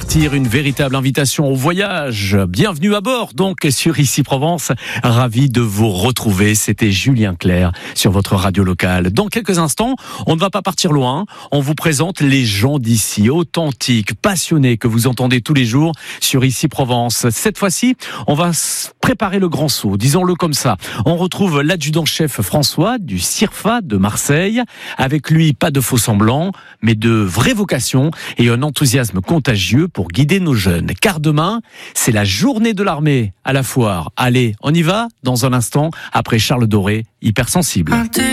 partir, une véritable invitation au voyage. Bienvenue à bord, donc, sur Ici Provence. Ravi de vous retrouver. C'était Julien Clerc sur votre radio locale. Dans quelques instants, on ne va pas partir loin. On vous présente les gens d'ici, authentiques, passionnés, que vous entendez tous les jours sur Ici Provence. Cette fois-ci, on va préparer le grand saut, disons-le comme ça. On retrouve l'adjudant-chef François du CIRFA de Marseille. Avec lui, pas de faux semblants, mais de vraies vocations et un enthousiasme contagieux pour guider nos jeunes. Car demain, c'est la journée de l'armée à la foire. Allez, on y va dans un instant, après Charles Doré, Hypersensible.